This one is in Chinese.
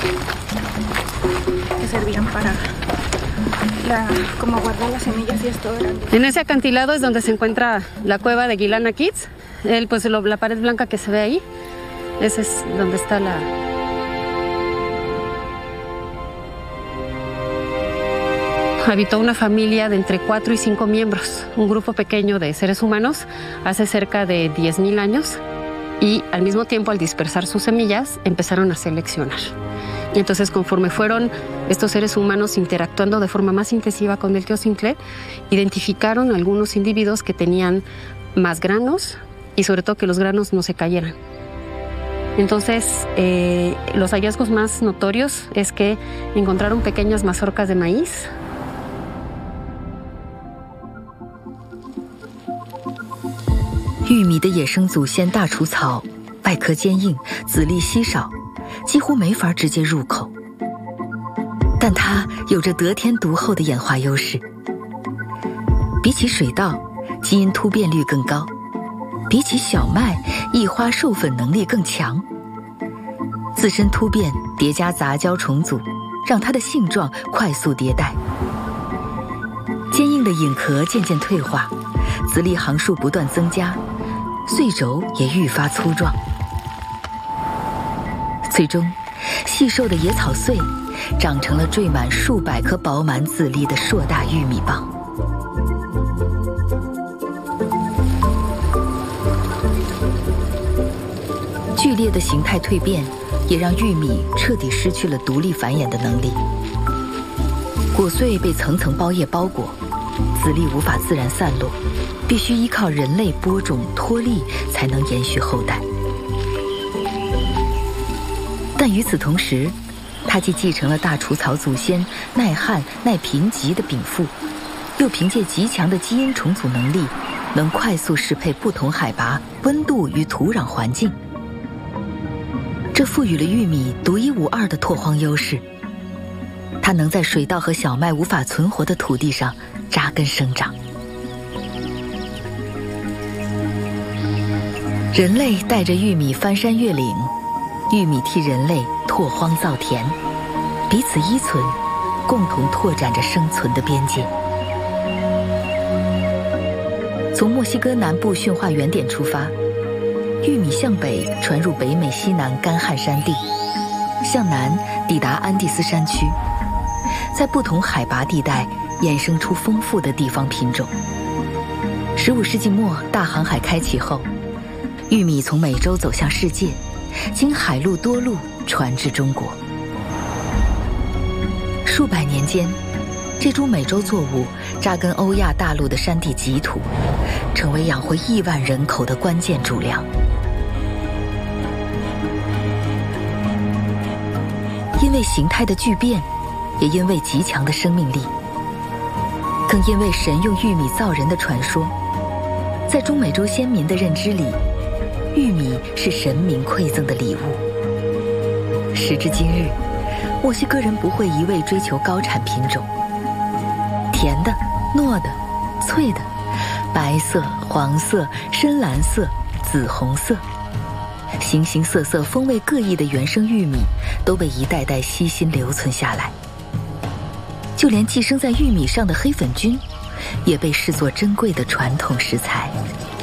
que servían para como guardar las semillas y esto eran. En ese acantilado es donde se encuentra la cueva de Guilana Kids. Pues la pared blanca que se ve ahí, ese es donde está la... Habitó una familia de entre 4 y 5 miembros, un grupo pequeño de seres humanos hace cerca de 10,000 años y al mismo tiempo al dispersar sus semillas empezaron a seleccionar. Y entonces conforme fueron estos seres humanos interactuando de forma más intensiva con el teocintle, identificaron algunos individuos que tenían más granos y sobre todo que los granos no se cayeran. Entonces, los hallazgos más notorios es que encontraron pequeñas mazorcas de maíz. 玉米的野生祖先大除草，外壳坚硬，籽粒稀少，几乎没法直接入口。但它有着得天独厚的演化优势。比起水稻，基因突变率更高；比起小麦，异花授粉能力更强。自身突变叠加杂交重组，让它的性状快速迭代。坚硬的隐壳渐渐退化，籽粒行数不断增加，穗轴也愈发粗壮。最终，细瘦的野草穗长成了缀满数百颗饱满籽粒的硕大玉米棒。剧烈的形态蜕变也让玉米彻底失去了独立繁衍的能力。果穗被层层包叶包裹，籽粒无法自然散落，必须依靠人类播种脱粒才能延续后代。但与此同时，它既继承了大除草祖先耐旱耐贫瘠的禀赋，又凭借极强的基因重组能力，能快速适配不同海拔、温度与土壤环境。这赋予了玉米独一无二的拓荒优势，它能在水稻和小麦无法存活的土地上扎根生长。人类带着玉米翻山越岭，玉米替人类拓荒造田，彼此依存，共同拓展着生存的边界。从墨西哥南部驯化原点出发，玉米向北传入北美西南干旱山地，向南抵达安第斯山区，在不同海拔地带衍生出丰富的地方品种。15世纪末，大航海开启后，玉米从美洲走向世界，经海陆多路传至中国。数百年间，这株美洲作物扎根欧亚大陆的山地瘠土，成为养活亿万人口的关键主粮。因为形态的巨变，也因为极强的生命力，更因为神用玉米造人的传说，在中美洲先民的认知里，玉米是神明馈赠的礼物。时至今日，墨西哥人不会一味追求高产品种，甜的、糯的、脆的，白色、黄色、深蓝色、紫红色，形形色色、风味各异的原生玉米都被一代代悉心留存下来。就连寄生在玉米上的黑粉菌，也被视作珍贵的传统食材。